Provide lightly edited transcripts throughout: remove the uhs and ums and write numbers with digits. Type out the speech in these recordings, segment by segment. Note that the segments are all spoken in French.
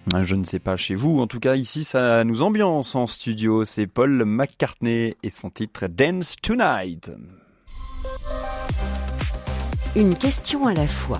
Je ne sais pas chez vous, en tout cas ici ça nous ambiance en studio. C'est Paul McCartney et son titre Dance Tonight. Une question à la fois.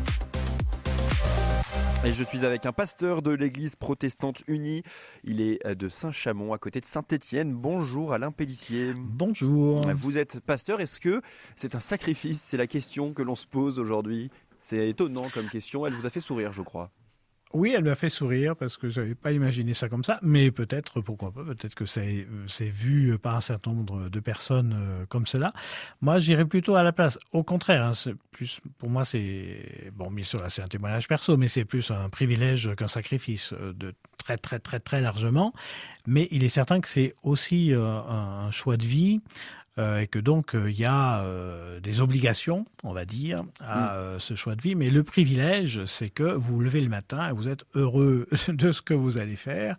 Et je suis avec un pasteur de l'église protestante unie. Il est de Saint-Chamond, à côté de Saint-Étienne. Bonjour Alain Pellissier. Bonjour. Vous êtes pasteur. Est-ce que c'est un sacrifice? C'est la question que l'on se pose aujourd'hui. C'est étonnant comme question. Elle vous a fait sourire, je crois. Oui, elle m'a fait sourire parce que je n'avais pas imaginé ça comme ça. Mais peut-être, pourquoi pas, peut-être que c'est vu par un certain nombre de personnes comme cela. Moi, j'irais plutôt à la place. Au contraire, hein, c'est plus, pour moi, c'est... Bon, bien sûr, là, c'est un témoignage perso, mais c'est plus un privilège qu'un sacrifice de très, très, très, très largement. Mais il est certain que c'est aussi un choix de vie. Et que donc il y a des obligations, on va dire, à ce choix de vie. Mais le privilège, c'est que vous vous levez le matin et vous êtes heureux de ce que vous allez faire.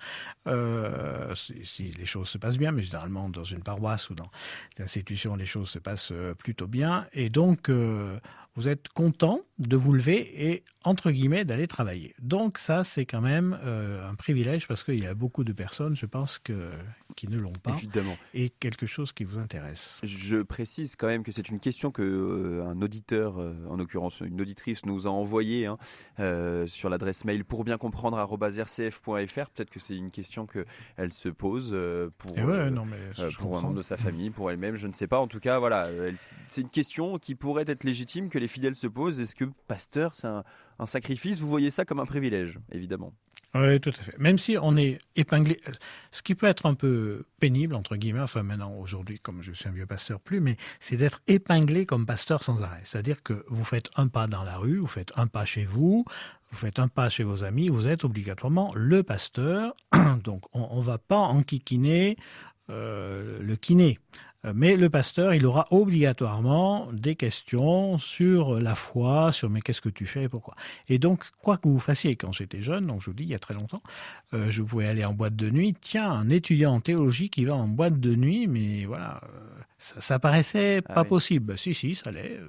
Si les choses se passent bien, mais généralement dans une paroisse ou dans une institution, les choses se passent plutôt bien. Et donc vous êtes content de vous lever et, entre guillemets, d'aller travailler. Donc ça, c'est quand même un privilège parce qu'il y a beaucoup de personnes, je pense, qui ne l'ont pas. Évidemment. Et quelque chose qui vous intéresse. Je précise quand même que c'est une question que un auditeur, en l'occurrence une auditrice, nous a envoyée sur l'adresse mail pour bien comprendre @rcf.fr. Peut-être que c'est une question qu'elle se pose pour un membre de sa famille, pour elle-même, je ne sais pas. En tout cas, voilà, c'est une question qui pourrait être légitime que les fidèles se posent. Est-ce que pasteur, c'est un sacrifice? Vous voyez ça comme un privilège, évidemment. Oui, tout à fait. Même si on est épinglé, ce qui peut être un peu pénible, entre guillemets, enfin maintenant, aujourd'hui, comme je suis un vieux pasteur plus, mais c'est d'être épinglé comme pasteur sans arrêt. C'est-à-dire que vous faites un pas dans la rue, vous faites un pas chez vous, vous faites un pas chez vos amis, vous êtes obligatoirement le pasteur. Donc on ne va pas enquiquiner le kiné. Mais le pasteur, il aura obligatoirement des questions sur la foi, sur mais qu'est-ce que tu fais et pourquoi. Et donc, quoi que vous fassiez, quand j'étais jeune, donc je vous dis il y a très longtemps, je pouvais aller en boîte de nuit. Tiens, un étudiant en théologie qui va en boîte de nuit, mais voilà, ça paraissait pas possible. Si, ça l'est.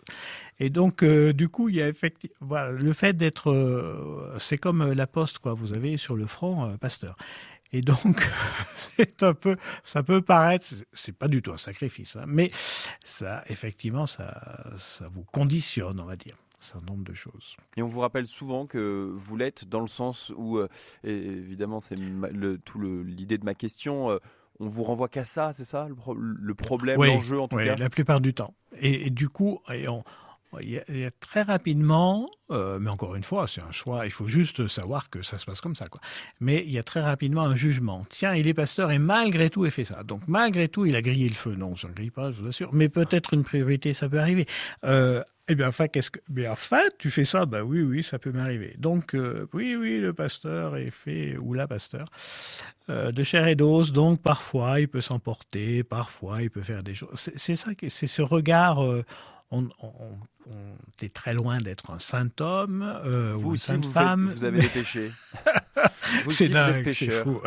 Et donc, du coup, il y a effectivement, voilà, le fait d'être, c'est comme la poste, quoi. Vous avez sur le front pasteur. Et donc, c'est un peu, ça peut paraître, c'est pas du tout un sacrifice, hein, mais ça, effectivement, ça vous conditionne, on va dire, un certain nombre de choses. Et on vous rappelle souvent que vous l'êtes dans le sens où, évidemment, c'est l'idée de ma question. On vous renvoie qu'à ça, c'est ça le problème, l'enjeu en tout cas. Oui, la plupart du temps. Et du coup, il y a très rapidement, mais encore une fois, c'est un choix, il faut juste savoir que ça se passe comme ça, quoi. Mais il y a très rapidement un jugement. Tiens, il est pasteur et malgré tout, il fait ça. Donc malgré tout, il a grillé le feu. Non, je ne grille pas, je vous assure. Mais peut-être une priorité, ça peut arriver. Eh bien, enfin, tu fais ça? Bah oui, ça peut m'arriver. Donc, oui, le pasteur est fait, ou la pasteur, de chair et d'os. Donc, parfois, il peut s'emporter, parfois, il peut faire des choses. C'est ça, c'est ce regard. On est très loin d'être un saint homme ou une sainte femme. Vous avez des péchés. C'est dingue, c'est fou.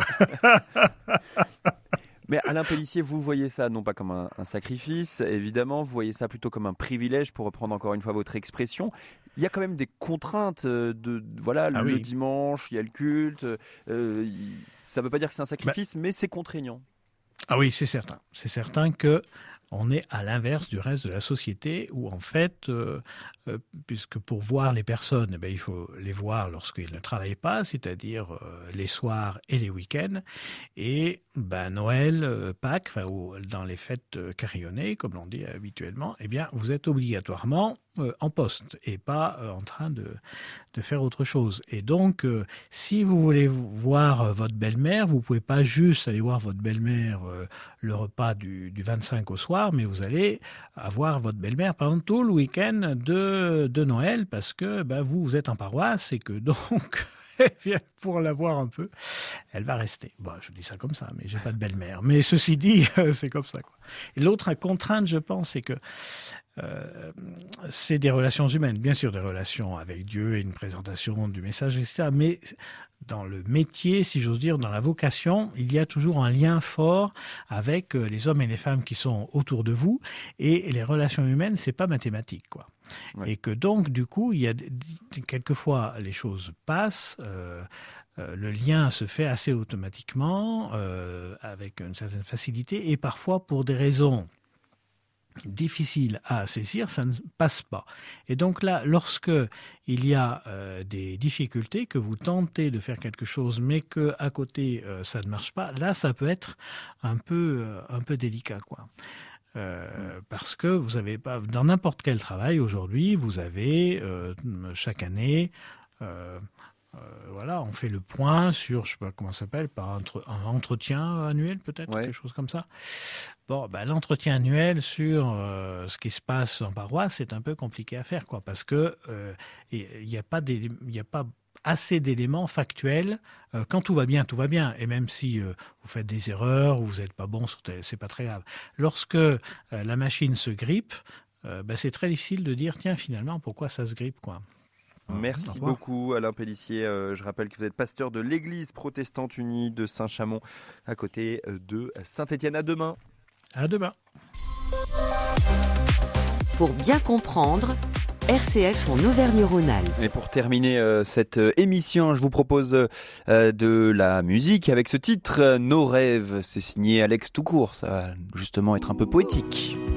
Mais Alain Pellissier, vous voyez ça non pas comme un sacrifice, évidemment, vous voyez ça plutôt comme un privilège, pour reprendre encore une fois votre expression. Il y a quand même des contraintes le dimanche, il y a le culte. Ça ne veut pas dire que c'est un sacrifice, mais c'est contraignant. Ah oui, c'est certain. C'est certain que on est à l'inverse du reste de la société où, en fait, puisque pour voir les personnes, il faut les voir lorsqu'ils ne travaillent pas, c'est-à-dire les soirs et les week-ends. Et Noël, Pâques, ou dans les fêtes carillonnées, comme l'on dit habituellement, vous êtes obligatoirement en poste et pas en train de faire autre chose. Et donc, si vous voulez voir votre belle-mère, vous pouvez pas juste aller voir votre belle-mère le repas du 25 au soir, mais vous allez avoir votre belle-mère pendant tout le week-end de Noël parce que vous êtes en paroisse et que donc... pour la voir un peu, elle va rester. Bon, je dis ça comme ça, mais j'ai pas de belle-mère. Mais ceci dit, c'est comme ça, quoi. Et l'autre contrainte, je pense, c'est que c'est des relations humaines, bien sûr, des relations avec Dieu et une présentation du message, etc. Mais dans le métier, si j'ose dire, dans la vocation, il y a toujours un lien fort avec les hommes et les femmes qui sont autour de vous. Et les relations humaines, c'est pas mathématique, quoi. Ouais. Et que donc, du coup, il y a quelquefois les choses passent. Le lien se fait assez automatiquement, avec une certaine facilité, et parfois pour des raisons difficiles à saisir, ça ne passe pas. Et donc là, lorsque il y a des difficultés, que vous tentez de faire quelque chose, mais que à côté ça ne marche pas, là, ça peut être un peu délicat, quoi. Parce que vous avez pas, dans n'importe quel travail aujourd'hui, vous avez chaque année. Voilà, on fait le point sur, je sais pas comment ça s'appelle, par un entretien annuel peut-être, quelque chose comme ça. Bon, l'entretien annuel sur ce qui se passe en paroisse, c'est un peu compliqué à faire, quoi, parce que il n'y a pas assez d'éléments factuels. Quand tout va bien, et même si vous faites des erreurs ou vous n'êtes pas bon, c'est pas très grave. Lorsque la machine se grippe, c'est très difficile de dire, tiens, finalement, pourquoi ça se grippe, quoi. Merci beaucoup Alain Pellissier. Je rappelle que vous êtes pasteur de l'Église protestante unie de Saint-Chamond à côté de Saint-Étienne. À demain. À demain. Pour bien comprendre, RCF en Auvergne-Rhône-Alpes. Et pour terminer cette émission, je vous propose de la musique avec ce titre, Nos rêves. C'est signé Alex Toucourt. Ça va justement être un peu poétique.